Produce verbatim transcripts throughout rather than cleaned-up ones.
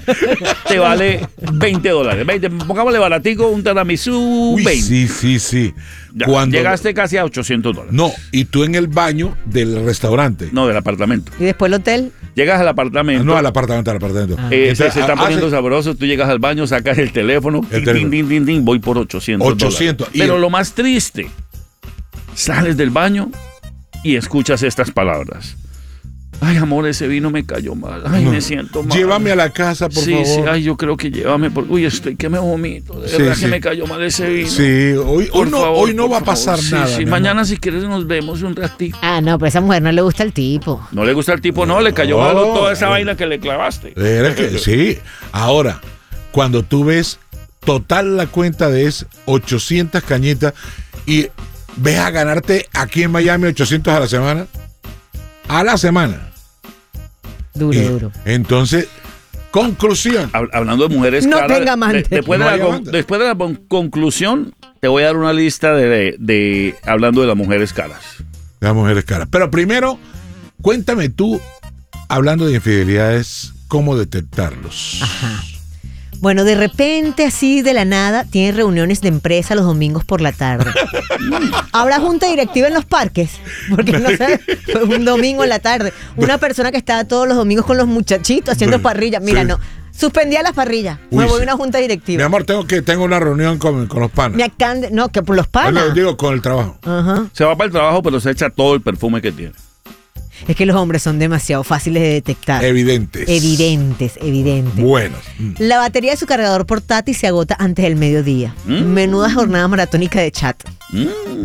te vale veinte dólares. veinte, pongámosle baratico, un tiramisú, Uy, veinte. sí, sí, sí. Ya, Cuando... llegaste casi a ochocientos dólares. No, y tú en el baño del restaurante. No, del apartamento. ¿Y después el hotel? Llegas al apartamento. No, al apartamento, al apartamento. Ah. Eh, Entonces, se, se están hace- poniendo sabrosos, tú llegas al baño, sacas el teléfono, El tin, teléfono. tin, tin, tin, tin, voy por ochocientos. ochocientos, dólares. y Pero el- lo más triste, sales del baño y escuchas estas palabras. Ay, amor, ese vino me cayó mal. Ay, No. me siento mal. Llévame a la casa, por sí, favor. Sí, ay, yo creo que llévame. Por... Uy, estoy que me vomito. De Sí, verdad sí. que me cayó mal ese vino. Sí, hoy, Por hoy no, favor, hoy no por va a favor. pasar Sí, nada. sí, mi mañana amor. si quieres nos vemos un ratito. Ah, no, pero a esa mujer no le gusta el tipo. No le gusta el tipo, no, le cayó No, mal toda esa eh. vaina que le clavaste. Era que, sí. Ahora, cuando tú ves total la cuenta de es ochocientas cañitas y ves a ganarte aquí en Miami ochocientos a la semana. A la semana. Duro, Y duro. entonces, conclusión. Hab- Hablando de mujeres No caras, tenga amante. de- después, de No la, hay con- amante. después de la con- conclusión, te voy a dar una lista de, de- de- hablando de las mujeres caras. Las mujeres caras. Pero primero, cuéntame tú, hablando de infidelidades, cómo detectarlos. Ajá. Bueno, de repente, así de la nada, tiene reuniones de empresa los domingos por la tarde. ¿Habrá junta directiva en los parques? Porque no sé, fue un domingo en la tarde. Una persona que estaba todos los domingos con los muchachitos haciendo parrillas. Mira, Sí. no. Suspendía las parrillas. Uy, Me voy sí. a una junta Mi directiva. amor, tengo que tengo una reunión con, con los panas. Me acaban de- No, que por los Bueno, panas. digo, con el trabajo. Ajá. Se va para el trabajo, pero se echa todo el perfume que tiene. Es que los hombres son demasiado fáciles de detectar. Evidentes. Evidentes, evidentes. Buenos. Mm. La batería de su cargador portátil se agota antes del mediodía. Mm. Menuda jornada maratónica de chat. Mm.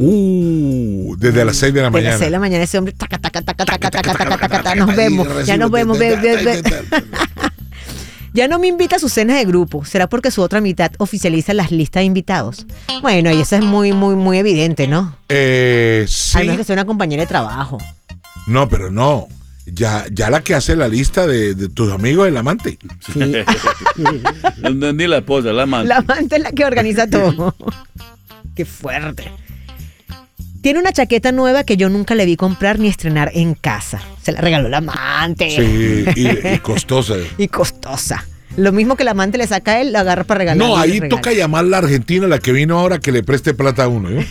Uh, desde las seis de la De mañana. las seis de la mañana ese hombre, taca, taca, taca, taca, taca, taca, taca, taca, taca, nos Y vemos, recibe- ya nos vemos, ve, ve, ve. Ya no me invita a sus cenas de grupo. ¿Será porque su otra mitad oficializa las listas de invitados? Bueno, y eso es muy, muy, muy evidente, ¿no? Eh, sí. A menos que sea una compañera de trabajo. No, pero no. Ya, ya la que hace la lista de, de tus amigos es el amante. Sí. No entendí la esposa, la amante. La amante es la que organiza todo. Qué fuerte. Tiene una chaqueta nueva que yo nunca le vi comprar ni estrenar en casa. Se la regaló la amante. Sí, y, y costosa. Y costosa. Lo mismo que la amante le saca a él, la agarra para regalar. No, ahí toca llamar a la argentina, la que vino ahora, que le preste plata a uno, ¿eh?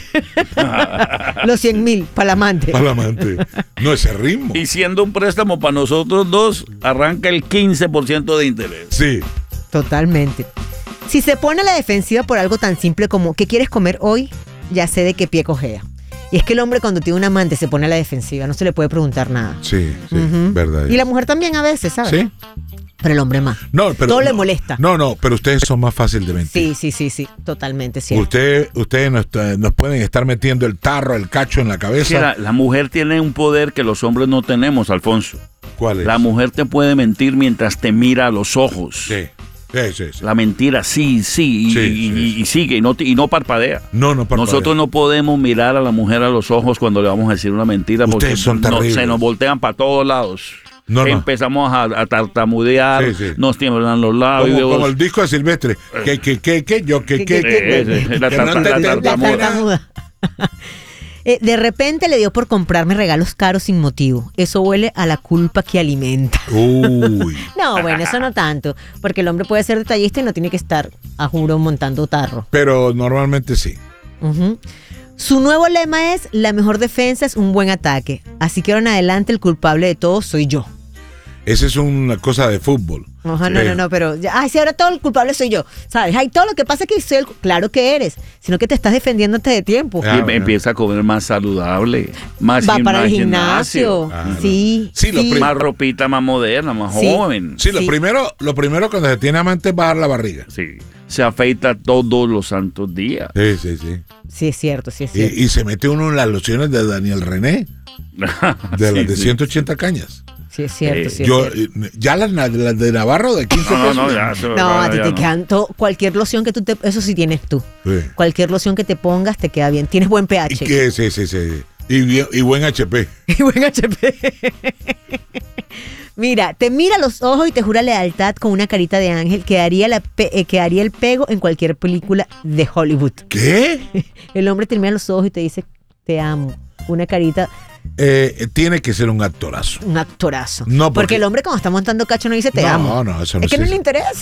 Los cien mil para la amante. Para el amante. No, ese ritmo. Y siendo un préstamo para nosotros dos, arranca el quince por ciento de interés. Sí. Totalmente. Si se pone a la defensiva por algo tan simple como ¿qué quieres comer hoy? Ya sé de qué pie cojea. Y es que el hombre cuando tiene un amante se pone a la defensiva, no se le puede preguntar nada. Sí, sí, Ujú. verdad. Y la mujer también a veces, ¿sabes? ¿Sí? Pero el hombre más. No, pero, Todo le no, molesta. No, no, pero ustedes son más fáciles de mentir. Sí, sí, sí, sí, totalmente cierto. Usted, ustedes nos, nos pueden estar metiendo el tarro, el cacho en la Que cabeza. la, la mujer tiene un poder que los hombres no tenemos, Alfonso. ¿Cuál es? La mujer te puede mentir mientras te mira a los ojos. Sí, sí, sí. sí. La mentira sí, sí, y, Sí, y- sí, y- y sigue, y no, te- y no parpadea. No, no, parpadea. Nosotros no podemos mirar a la mujer a los ojos cuando le vamos a decir una mentira porque Ustedes son no- terribles. se nos voltean para todos lados. No, no. Empezamos a, a tartamudear, Sí, sí. nos tiemblan los labios. Como, como el disco de Silvestre. Que, que, que, que, yo, que, que, Que, que, que, Eh, que, la que tarta- no te la entendí. La tartamuda. tartamuda. Eh, de repente le dio por comprarme regalos caros sin motivo. Eso huele a la culpa que alimenta. Uy. No, bueno, eso no tanto. Porque el hombre puede ser detallista y no tiene que estar, a juro, montando tarro. Pero normalmente sí. Ujú. Su nuevo lema es: la mejor defensa es un buen ataque. Así que ahora en adelante el culpable de todo soy yo. Esa es una cosa de fútbol. Ajá, no, Sí. no, no, pero ya, ay, si ahora todo el culpable soy yo, ¿sabes? Ay, todo lo que pasa es que soy el, claro que eres, sino que te estás defendiendo antes de tiempo. Ah, Y bueno. empieza a comer más saludable, más Va gim- para el más gimnasio. Claro. Sí, Sí, lo prim- más ropita más moderna, más Sí. joven. Sí, lo Sí. primero, lo primero cuando se tiene amante es bajar la barriga. Sí. Se afeita todos los santos días. Sí, sí, sí. Sí, es cierto, sí es cierto. Y, y se mete uno en las lociones de Daniel René, de Sí, las de sí. ciento ochenta cañas. Sí, es cierto, Eh, sí es Yo, cierto. eh, ya las, na- las de Navarro de quince No, no, pesos. no, ya. eso- No, a ti ya te no. quedan to- cualquier loción que tú te, eso sí tienes tú. Sí. Cualquier loción que te pongas te queda bien. Tienes buen Y pH. que, sí, sí, sí. Y, bien- y buen H P. Y buen H P. Mira, te mira a los ojos y te jura lealtad con una carita de ángel que haría, la pe- eh, que haría el pego en cualquier película de Hollywood. ¿Qué? El hombre te mira a los ojos y te dice, te amo. Una carita, Eh, tiene que ser un actorazo. un actorazo. No, porque- porque el hombre cuando está montando cacho no dice te No, amo. no, eso no Es que no se le dice. interesa.